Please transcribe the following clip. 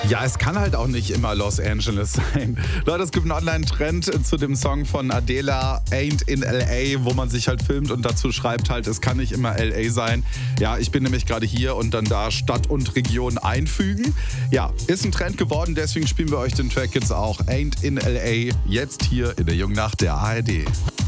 Ja, es kann halt auch nicht immer Los Angeles sein. Leute, es gibt einen Online-Trend zu dem Song von Adele, Ain't in L.A., wo man sich halt filmt und dazu schreibt halt, es kann nicht immer L.A. sein. Ja, ich bin nämlich gerade hier und dann da Stadt und Region einfügen. Ja, ist ein Trend geworden, deswegen spielen wir euch den Track jetzt auch. Ain't in L.A. jetzt hier in der Jungnacht der ARD.